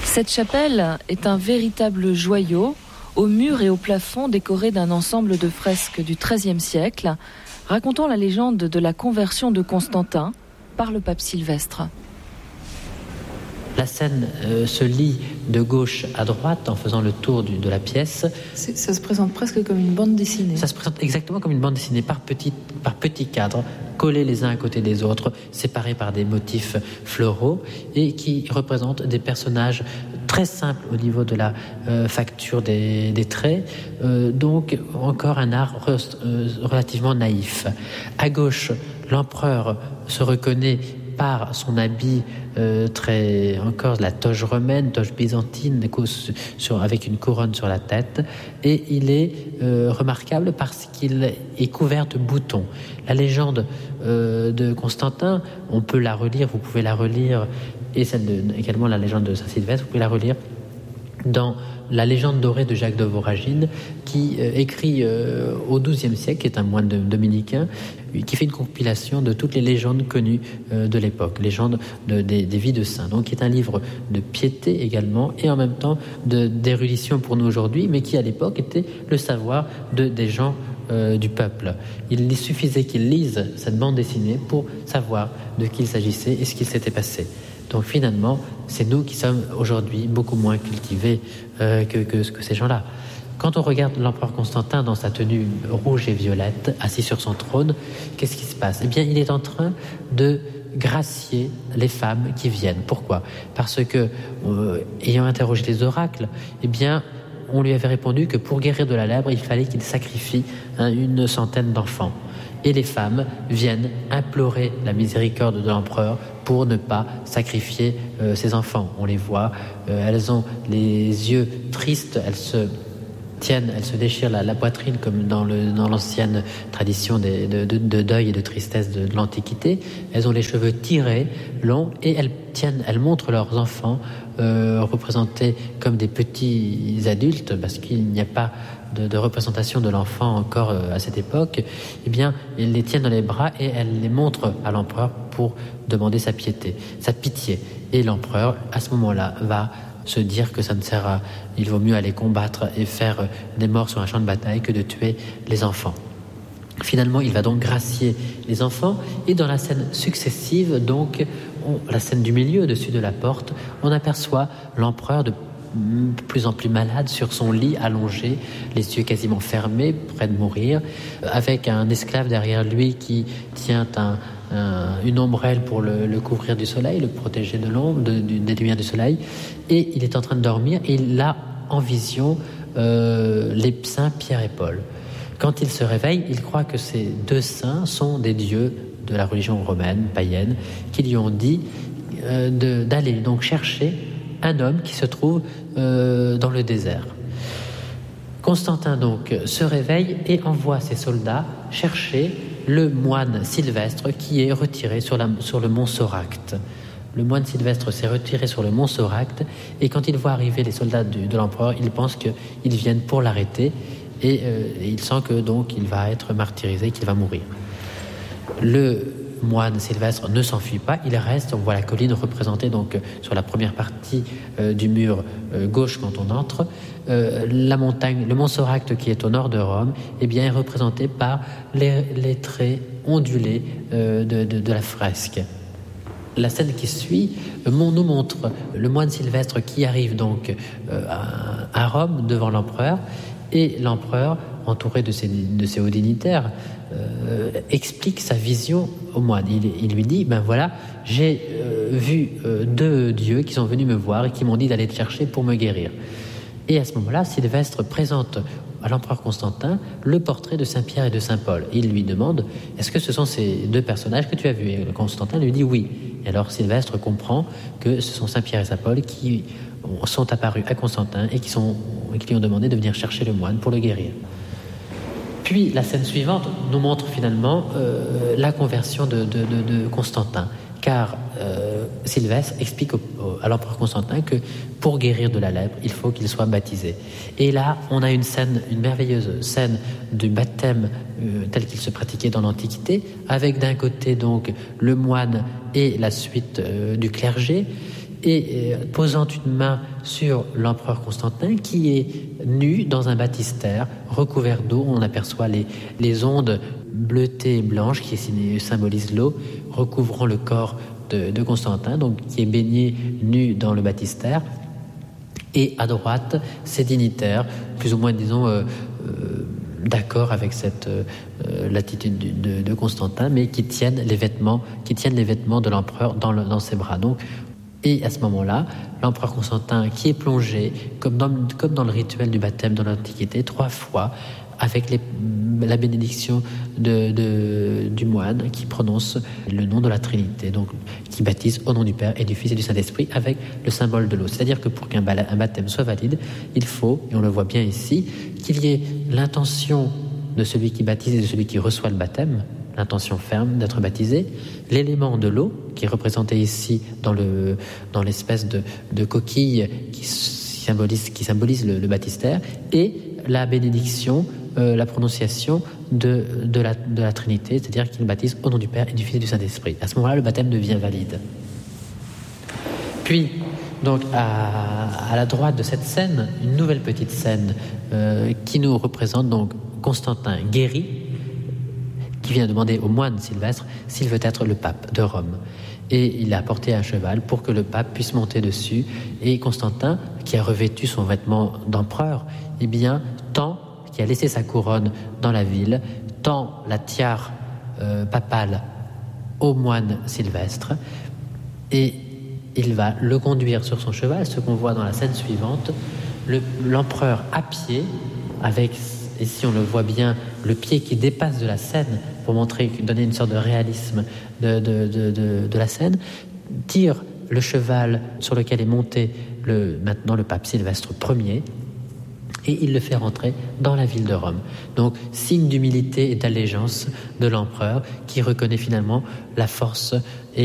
Cette chapelle est un véritable joyau, au mur et au plafond décoré d'un ensemble de fresques du XIIIe siècle, racontant la légende de la conversion de Constantin par le pape Sylvestre. La scène se lit de gauche à droite en faisant le tour de la pièce. Ça se présente presque comme une bande dessinée. Ça se présente exactement comme une bande dessinée par petits cadres, collés les uns à côté des autres, séparés par des motifs floraux et qui représentent des personnages très simples au niveau de la facture des traits. Donc encore un art relativement naïf. À gauche, l'empereur se reconnaît par son habit très encore la toge romaine, toge byzantine avec une couronne sur la tête, et il est remarquable parce qu'il est couvert de boutons. La légende de Constantin, on peut la relire, vous pouvez la relire, et également la légende de Saint-Sylvestre, vous pouvez la relire dans la légende dorée de Jacques de Voragine, qui écrit au XIIe siècle, qui est un moine dominicain, qui fait une compilation de toutes les légendes connues de l'époque, légendes des vies de saints. Donc, qui est un livre de piété également, et en même temps d'érudition pour nous aujourd'hui, mais qui à l'époque était le savoir des gens du peuple. Il suffisait qu'ils lisent cette bande dessinée pour savoir de qui il s'agissait et ce qu'il s'était passé. Donc finalement, c'est nous qui sommes aujourd'hui beaucoup moins cultivés que ces gens-là. Quand on regarde l'empereur Constantin dans sa tenue rouge et violette, assis sur son trône, qu'est-ce qui se passe ? Eh bien, il est en train de gracier les femmes qui viennent. Pourquoi ? Parce que, ayant interrogé les oracles, eh bien, on lui avait répondu que pour guérir de la lèpre, il fallait qu'il sacrifie une centaine d'enfants. Et les femmes viennent implorer la miséricorde de l'empereur pour ne pas sacrifier ses enfants. On les voit, elles ont les yeux tristes, elles se déchirent la poitrine comme dans l'ancienne tradition de deuil et de tristesse de l'Antiquité. Elles ont les cheveux tirés, longs, et elles montrent leurs enfants représentés comme des petits adultes, parce qu'il n'y a pas de représentation de l'enfant encore à cette époque. Eh bien, elles les tiennent dans les bras et elles les montrent à l'empereur pour demander sa pitié. Et l'empereur, à ce moment-là, va se dire que ça ne sert à... Il vaut mieux aller combattre et faire des morts sur un champ de bataille que de tuer les enfants. Finalement, il va donc gracier les enfants, et dans la scène successive, donc, la scène du milieu, au-dessus de la porte, on aperçoit l'empereur de plus en plus malade sur son lit allongé, les yeux quasiment fermés, près de mourir, avec un esclave derrière lui qui tient une ombrelle pour le couvrir du soleil, le protéger de l'ombre, des lumières du soleil, et il est en train de dormir, et il a en vision les saints Pierre et Paul. Quand il se réveille, il croit que ces deux saints sont des dieux de la religion romaine, païenne, qui lui ont dit d'aller donc chercher un homme qui se trouve dans le désert. Constantin donc se réveille et envoie ses soldats chercher le moine Sylvestre qui est retiré sur le mont Soracte. Le moine Sylvestre s'est retiré sur le mont Soracte, et quand il voit arriver les soldats de l'empereur, il pense qu'ils viennent pour l'arrêter, et il sent que donc il va être martyrisé, qu'il va mourir. Le moine Sylvestre ne s'enfuit pas, il reste. On voit la colline représentée donc sur la première partie du mur gauche quand on entre. La montagne, le mont Soracte qui est au nord de Rome, eh bien, est représenté par les traits ondulés de la fresque. La scène qui suit nous montre le moine Sylvestre qui arrive donc à Rome devant l'empereur, et l'empereur, entouré de ses hauts dignitaires, explique sa vision au moine. Il lui dit, ben voilà, j'ai vu deux dieux qui sont venus me voir et qui m'ont dit d'aller te chercher pour me guérir. Et à ce moment-là, Sylvestre présente à l'empereur Constantin le portrait de Saint Pierre et de Saint Paul. Il lui demande, est-ce que ce sont ces deux personnages que tu as vus ? Et Constantin lui dit oui. Et alors Sylvestre comprend que ce sont Saint Pierre et Saint Paul qui sont apparus à Constantin et qui lui ont demandé de venir chercher le moine pour le guérir. Puis la scène suivante nous montre finalement la conversion de Constantin, car Sylvestre explique à l'empereur Constantin que pour guérir de la lèpre, il faut qu'il soit baptisé. Et là, on a une merveilleuse scène du baptême tel qu'il se pratiquait dans l'Antiquité, avec d'un côté donc le moine et la suite du clergé et posant une main sur l'empereur Constantin qui est nu dans un baptistère recouvert d'eau. On aperçoit les ondes bleutées et blanches qui symbolisent l'eau recouvrant le corps de Constantin, donc qui est baigné nu dans le baptistère. Et à droite, ces dignitaires, plus ou moins, disons, d'accord avec cette l'attitude de Constantin, mais qui tiennent les vêtements de l'empereur dans ses bras. Donc, et à ce moment-là, l'empereur Constantin, qui est plongé, comme dans le rituel du baptême dans l'Antiquité, 3 fois, avec la bénédiction du moine qui prononce le nom de la Trinité, donc qui baptise au nom du Père et du Fils et du Saint-Esprit avec le symbole de l'eau. C'est-à-dire que pour qu'un baptême soit valide, il faut, et on le voit bien ici, qu'il y ait l'intention de celui qui baptise et de celui qui reçoit le baptême, l'intention ferme d'être baptisé, l'élément de l'eau qui est représenté ici dans l'espèce de coquille qui symbolise le baptistère, et la bénédiction, la prononciation de la Trinité, c'est-à-dire qu'il baptise au nom du Père et du Fils et du Saint-Esprit. À ce moment-là, le baptême devient valide. Puis, donc, à la droite de cette scène, une nouvelle petite scène qui nous représente donc Constantin guéri, qui vient demander au moine Sylvestre s'il veut être le pape de Rome. Et il a apporté un cheval pour que le pape puisse monter dessus. Et Constantin, qui a revêtu son vêtement d'empereur, qui a laissé sa couronne dans la ville, tend la tiare papale au moine Sylvestre, et il va le conduire sur son cheval, ce qu'on voit dans la scène suivante, l'empereur à pied, avec, ici on le voit bien, le pied qui dépasse de la scène, pour donner une sorte de réalisme de la scène, tire le cheval sur lequel est monté maintenant le pape Sylvestre Ier, et il le fait rentrer dans la ville de Rome. Donc, signe d'humilité et d'allégeance de l'empereur qui reconnaît finalement la force et